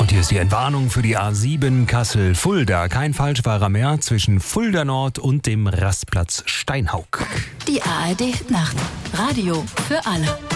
Und hier ist die Entwarnung für die A7 Kassel-Fulda. Kein Falschfahrer mehr zwischen Fulda Nord und dem Rastplatz Steinhaug. Die ARD Nacht. Radio für alle.